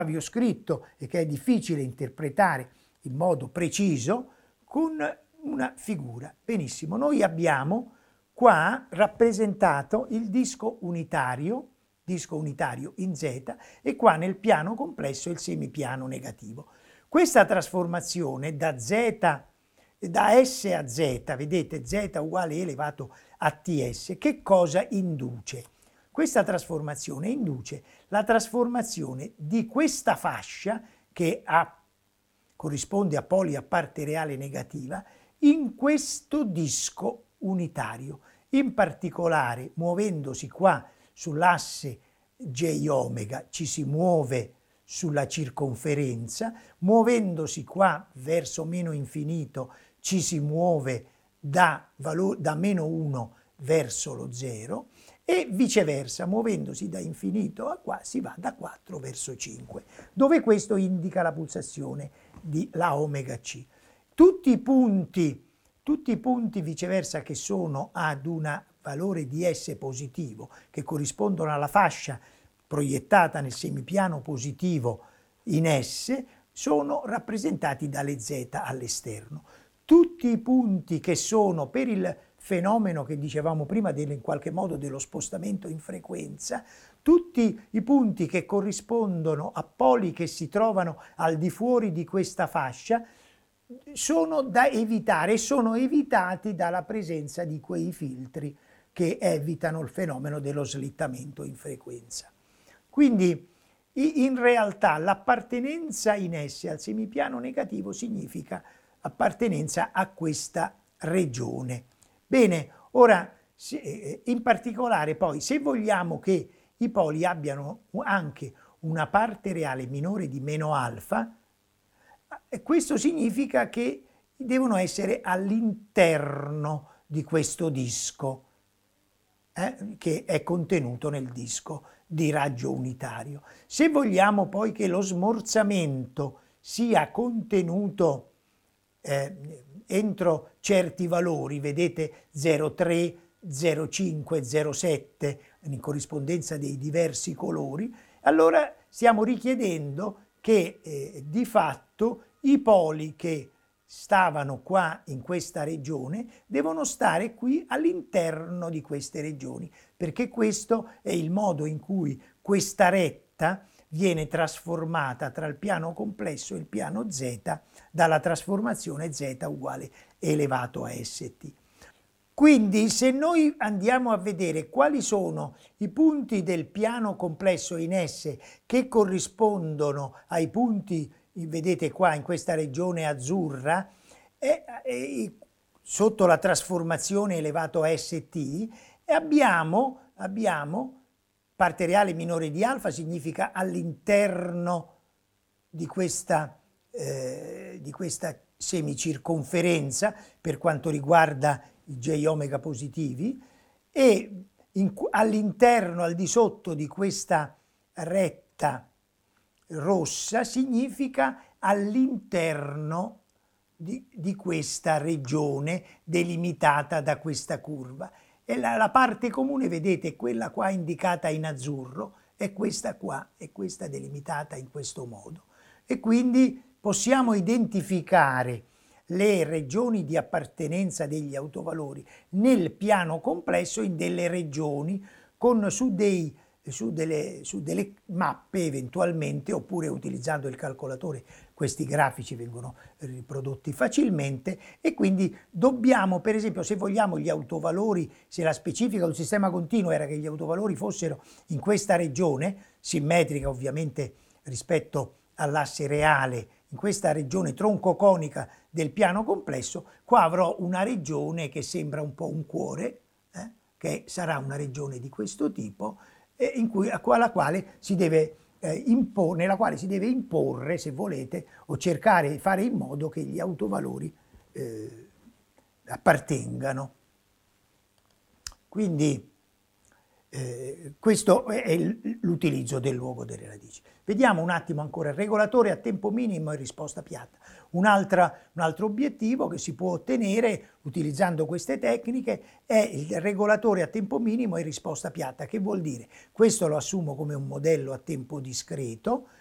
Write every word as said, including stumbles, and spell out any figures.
vi ho scritto e che è difficile interpretare in modo preciso con una figura. Benissimo, noi abbiamo qua rappresentato il disco unitario, disco unitario in Z, e qua nel piano complesso il semipiano negativo. Questa trasformazione da Z, da S a Z, vedete Z uguale E elevato a T S, che cosa induce? Questa trasformazione induce la trasformazione di questa fascia che ha, corrisponde a poli a parte reale negativa in questo disco unitario. In particolare, muovendosi qua sull'asse J omega, ci si muove sulla circonferenza, muovendosi qua verso meno infinito ci si muove da, da meno uno verso lo zero, e viceversa, muovendosi da infinito a qua si va da quattro verso cinque, dove questo indica la pulsazione di la omega c. Tutti i punti, tutti i punti viceversa che sono ad un valore di S positivo, che corrispondono alla fascia proiettata nel semipiano positivo in S, sono rappresentati dalle Z all'esterno. Tutti i punti che sono per il fenomeno che dicevamo prima del, in qualche modo dello spostamento in frequenza, tutti i punti che corrispondono a poli che si trovano al di fuori di questa fascia sono da evitare e sono evitati dalla presenza di quei filtri che evitano il fenomeno dello slittamento in frequenza. Quindi in realtà l'appartenenza in S al semipiano negativo significa appartenenza a questa regione. Bene, ora in particolare poi se vogliamo che i poli abbiano anche una parte reale minore di meno alfa, questo significa che devono essere all'interno di questo disco, eh, che è contenuto nel disco di raggio unitario. Se vogliamo poi che lo smorzamento sia contenuto eh, entro certi valori, vedete zero virgola tre, zero virgola cinque, zero virgola sette, in corrispondenza dei diversi colori, allora stiamo richiedendo che eh, di fatto i poli che stavano qua in questa regione devono stare qui all'interno di queste regioni, perché questo è il modo in cui questa retta viene trasformata tra il piano complesso e il piano Z dalla trasformazione Z uguale elevato a st. Quindi se noi andiamo a vedere quali sono i punti del piano complesso in S che corrispondono ai punti, vedete qua in questa regione azzurra, e, e, sotto la trasformazione elevato a st, e abbiamo, abbiamo parte reale minore di alfa, significa all'interno di questa, eh, di questa semicirconferenza per quanto riguarda i J omega positivi, e all'interno, al di sotto di questa retta rossa, significa all'interno di, di questa regione delimitata da questa curva. E la, la parte comune, vedete, quella qua indicata in azzurro, è questa qua, è questa delimitata in questo modo. E quindi possiamo identificare le regioni di appartenenza degli autovalori nel piano complesso in delle regioni con su, dei, su, delle, su delle mappe eventualmente, oppure utilizzando il calcolatore questi grafici vengono riprodotti facilmente, e quindi dobbiamo, per esempio, se vogliamo gli autovalori, se la specifica del sistema continuo era che gli autovalori fossero in questa regione, simmetrica ovviamente rispetto all'asse reale, in questa regione troncoconica del piano complesso, qua avrò una regione che sembra un po' un cuore, eh, che sarà una regione di questo tipo, eh, in cui, alla quale si deve eh, impor- nella quale si deve imporre, se volete, o cercare di fare in modo che gli autovalori eh, appartengano. Quindi Eh, questo è l'utilizzo del luogo delle radici. Vediamo un attimo ancora il regolatore a tempo minimo e risposta piatta. Un'altra, un altro obiettivo che si può ottenere utilizzando queste tecniche è il regolatore a tempo minimo e risposta piatta. Che vuol dire? Questo lo assumo come un modello a tempo discreto,